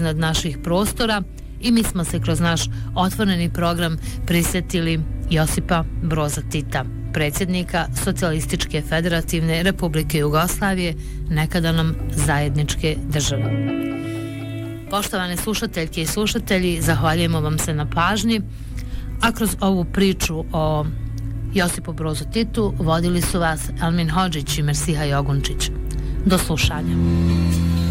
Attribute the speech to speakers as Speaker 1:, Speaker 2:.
Speaker 1: iznad naših prostora i mi smo se kroz naš otvoreni program prisjetili Josipa Broza Tita, predsjednika Socijalističke federativne Republike Jugoslavije, nekada nam zajedničke države. Poštovane slušateljke i slušatelji, zahvaljujemo vam se na pažnji, a kroz ovu priču o Josipu Brozu Titu vodili su vas Elmin Hodžić i Mersiha Jogunčić. Do slušanja.